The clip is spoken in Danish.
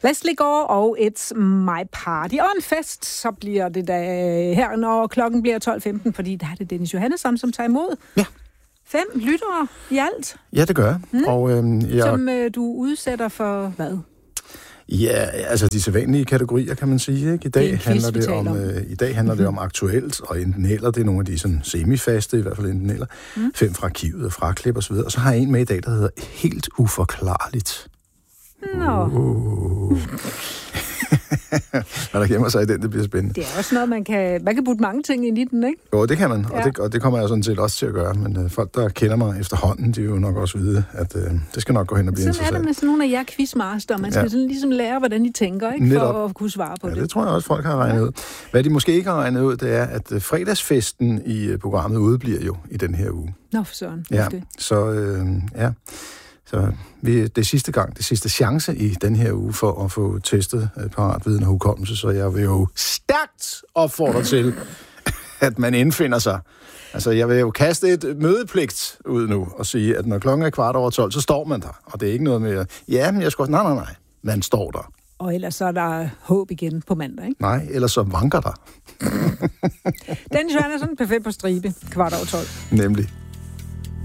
Leslie Gore og It's My Party. Og en fest, så bliver det da her, når klokken bliver 12:15, fordi der er det Dennis Johannesson, som tager imod. Ja. 5 lyttere i alt. Ja, det gør jeg. Og, som du udsætter for hvad? Ja, altså de sædvanlige kategorier, kan man sige. Ikke? I dag handler det om aktuelt, og enten eller, det er nogle af de sådan semifaste, i hvert fald enten eller. 5 fra arkivet og fraklip og så videre. Og så har jeg en med i dag, der hedder Helt uforklarligt. Nå. Hvad der gemmer sig i den, det bliver spændende. Det er også noget, man kan putte mange ting ind i den, ikke? Jo, det kan man, og det kommer jeg sådan set også til at gøre. Men folk, der kender mig efterhånden, de vil jo nok også vide, at det skal nok gå hen og blive interessant. Sådan er det med sådan nogle af jer quizmaster. Man skal sådan ligesom lære, hvordan de tænker, ikke? Netop. For at kunne svare på det. Det tror jeg også, folk har regnet ud. Hvad de måske ikke har regnet ud, det er, at fredagsfesten i programmet udebliver jo i den her uge. Nå, for søren. Ja, så det er sidste chance i den her uge for at få testet paratviden og hukommelse, så jeg vil jo stærkt opfordre til, at man indfinder sig. Altså, jeg vil jo kaste et mødepligt ud nu og sige, at når klokken er 12:15, så står man der. Og det er ikke noget med, men jeg skal nej, man står der. Og ellers så er der håb igen på mandag, ikke? Nej, ellers så vanker der. Dennis Johannesson, perfekt på stribe, 12:15. Nemlig.